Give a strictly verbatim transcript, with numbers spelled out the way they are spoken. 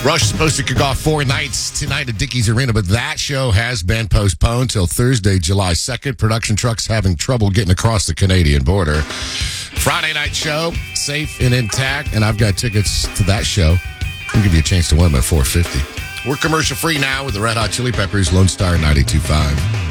Rush is supposed to kick off four nights tonight at Dickies Arena, but that show has been postponed till Thursday, July second. Production trucks having trouble getting across the Canadian border. Friday night show, safe and intact, and I've got tickets to that show. I'll give you a chance to win them at four fifty. We're commercial free now with the Red Hot Chili Peppers, Lone Star ninety-two point five.